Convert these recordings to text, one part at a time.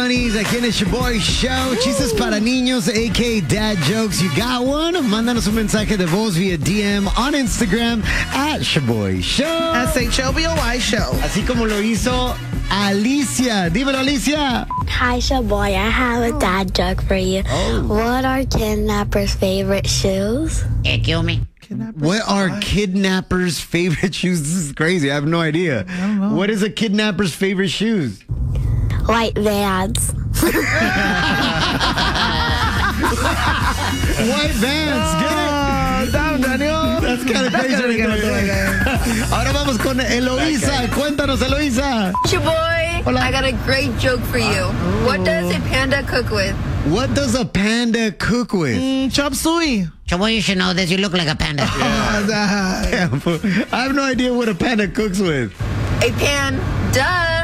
Aquí en el Shaboy Show, chistes para niños, a.k.a. dad jokes. You got one? Mándanos un mensaje de voz vía DM on Instagram @Shaboy Show. SHOBOY Show. Así como lo hizo Alicia. Dímelo, Alicia. Hi, Shaboy. I have a dad joke for you. What are kidnappers' favorite shoes? Kill me. What are kidnappers' favorite shoes? This is crazy. I have no idea. I don't know. What is a kidnapper's favorite shoes? White Vans. White Vans. Get it? Damn, Daniel. That's kind of crazy. Ahora vamos con Eloisa. Cuéntanos, Eloisa. Shaboy, Hola. I got a great joke for you. What does a panda cook with? What does a panda cook with? Chop suey. Shaboy, you should know this. You look like a panda. Damn, fool. I have no idea what a panda cooks with. A pan. Duh.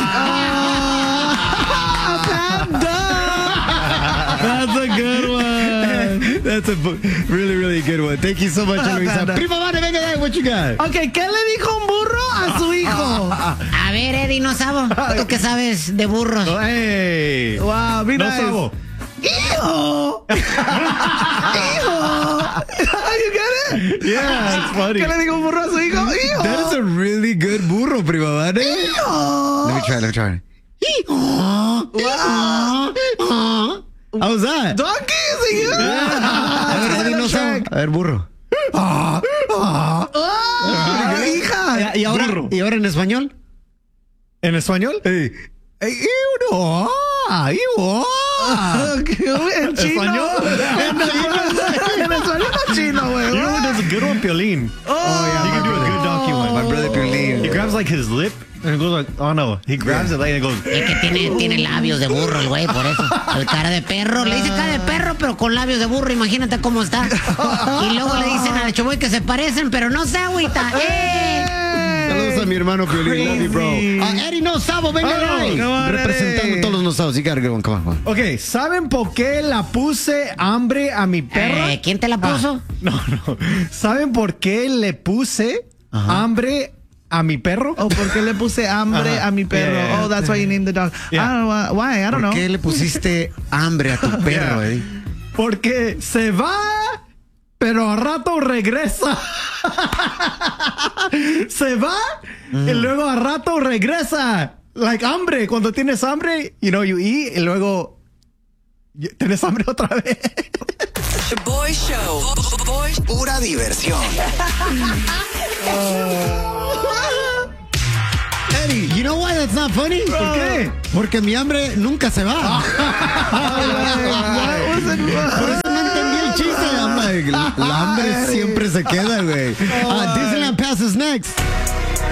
That's a good one. That's a really, really good one. Thank you so much, Eloisa. Prima Vane, venga de ahí. What you got? Ok, ¿qué le dijo un burro a su hijo? A ver, Eddie, no sabo. ¿Tú qué sabes de burros? Hey. Wow, mira No sabo. ¡Hijo! ¡Hijo! You get it? Yeah, it's funny. ¿Qué le dijo un burro a su hijo? ¡Hijo! That is a really good burro, Prima Vane. ¡Hijo! Let me try. How was that? Donkey, is it you? A ver, Eddie, no sabe. A ver, burro. Hija. ¿Y ahora en español? ¿En español? Hey. En chino. En español no chino, güey. You know what does a good one? Piolín. yeah, He can do a good donkey one. My brother Piolín. He grabs like his lip and it goes like, oh no. He grabs it like and it goes. Es que tiene labios de burro el güey, por eso. El cara de perro. Le dice cara de perro, pero con labios de burro. Imagínate cómo está. Y luego le dicen a Shaboy que se parecen, pero no se agüita. Saludos a mi hermano Piolín. Love you, bro. Eddie No Sabo, venga de ahí. come on, Representando Eddie. todos los no sabos. You gotta go on, come on. Ok, ¿saben por qué la puse hambre a mi perra? ¿Quién te la puso? No. ¿Saben por qué le puse hambre a mi perro? Oh, ¿por qué le puse hambre a mi perro? Yeah. Oh, that's why you named the dog. Yeah. I don't know why. I don't know. ¿Por qué le pusiste hambre a tu perro, Yeah. Eddie? Porque se va, pero a rato regresa. Se va y luego a rato regresa. Like hambre. Cuando tienes hambre, you eat y luego tienes hambre otra vez. Shaboy Show. Pura diversión. Eddie, you know why that's not funny? ¿Por qué? Porque mi hambre nunca se va. Por eso no entendí el chiste. I'm like, la hambre siempre se queda, güey. Disneyland Pass is next.